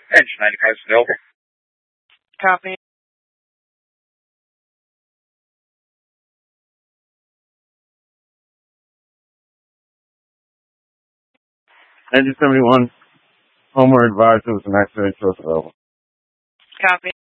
Engine 95 is available. Copy. Engine 71, Homer advised there was an accident, so it's available. Copy.